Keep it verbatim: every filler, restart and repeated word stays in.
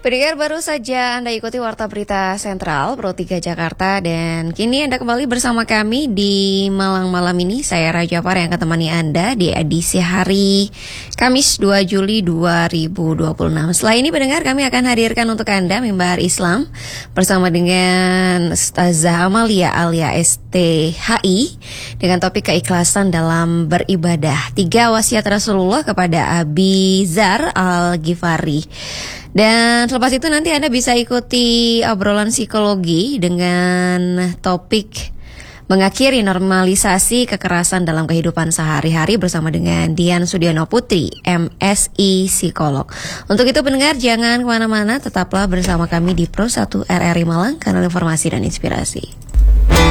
Pendengar, baru saja Anda ikuti Warta Berita Sentral Pro tiga Jakarta, dan kini Anda kembali bersama kami di Malang Malam ini. Saya Raja Par yang akan temani Anda di edisi hari Kamis dua Juli dua ribu dua puluh enam. Setelah ini pendengar, kami akan hadirkan untuk Anda Mimbar Islam bersama dengan Ustazah Amalia Alia S T H I dengan topik keikhlasan dalam beribadah. Tiga wasiat Rasulullah kepada Abi Dzar Al-Ghifari. Dan selepas itu nanti Anda bisa ikuti obrolan psikologi dengan topik mengakhiri normalisasi kekerasan dalam kehidupan sehari-hari bersama dengan Dian Sudiono Putri, M Si Psikolog. Untuk itu pendengar, jangan kemana-mana, tetaplah bersama kami di Pro satu R R I Malang, kanal informasi dan inspirasi.